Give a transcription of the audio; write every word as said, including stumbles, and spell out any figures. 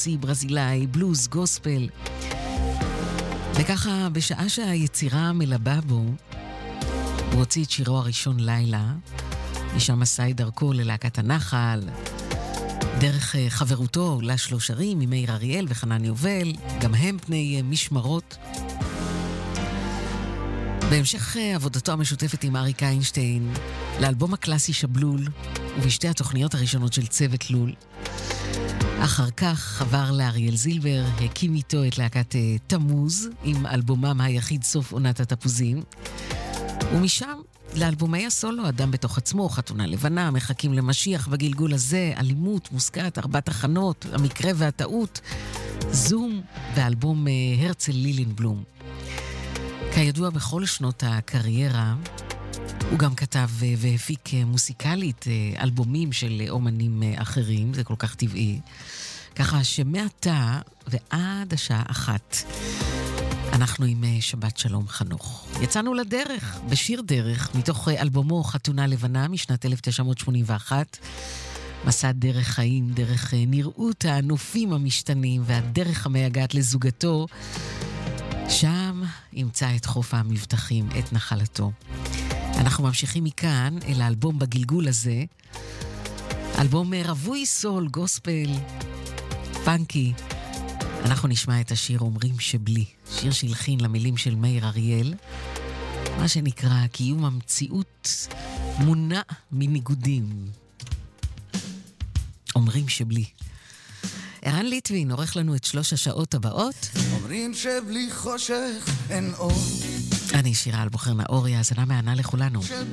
רוסי, ברזילאי, בלוז, גוספל. וככה, בשעה שהיצירה מלבה בו, הוא הוציא את שירו הראשון לילה, משם עשה את דרכו ללהקת הנחל, דרך חברותו לשלוש ערים, עם מאיר אריאל וחנן יובל, גם הם פני משמרות. בהמשך עבודתו המשותפת עם אריק איינשטיין, לאלבום הקלאסי שבלול, ובשתי התוכניות הראשונות של צוות לול. אחר כך עבר לאריאל זילבר, הקים איתו את להקת תמוז, עם אלבומם היחיד סוף עונת התפוזים. ומשם לאלבומי הסולו, אדם בתוך עצמו, חתונה לבנה, מחכים למשיח בגלגול הזה, אלימות, מוסקת, ארבע תחנות, המקרה והטעות, זום ואלבום הרצל לילינבלום. כידוע בכל שנות הקריירה, הוא גם כתב והפיק מוסיקלית אלבומים של אומנים אחרים, זה כל כך טבעי. ככה שמעתה ועד השעה אחת, אנחנו עם שבת שלום חנוך. יצאנו לדרך, בשיר דרך, מתוך אלבומו חתונה לבנה משנת אלף תשע מאות שמונים ואחת. מסע דרך חיים, דרך נראות הנופים המשתנים והדרך המייגעת לזוגתו. שם ימצא את חוף המבטחים, את נחלתו. אנחנו ממשיכים מכאן אל האלבום בגלגול הזה. אלבום רווי סול, גוספל, פאנקי. אנחנו נשמע את השיר אומרים שבלי, שיר שהלחין למילים של מאיר אריאל, מה שנקרא קיום המציאות מונע מניגודים. אומרים שבלי. ערן ליטבין עורך לנו את שלוש השעות הבאות. אומרים שבלי חושך אין אור. אני שירה על בוחר נאורי, האזנה מהנה לכולנו.